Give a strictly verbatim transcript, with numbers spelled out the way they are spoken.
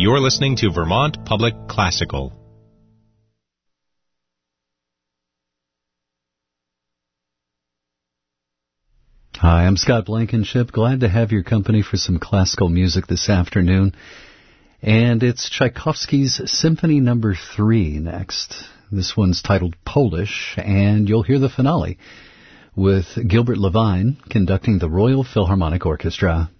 You're listening to Vermont Public Classical. Hi, I'm Scott Blankenship. Glad to have your company for some classical music this afternoon. And it's Tchaikovsky's Symphony Number three next. This one's titled Polish, and you'll hear the finale with Gilbert Levine conducting the Royal Philharmonic Orchestra.